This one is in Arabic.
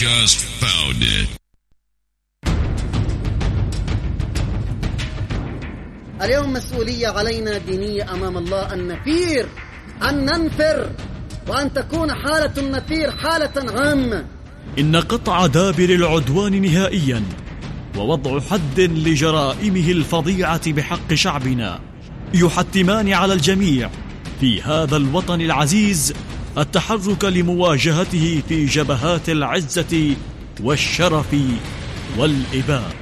just found it. اليوم مسؤولية علينا دينية أمام الله أن نثير، أن ننفر، وأن تكون حالة النفير حالة عامة. إن قطع دابر العدوان نهائيا ووضع حد لجرائمه الفظيعة بحق شعبنا يحتمان على الجميع في هذا الوطن العزيز التحرك لمواجهته في جبهات العزة والشرف والإباء.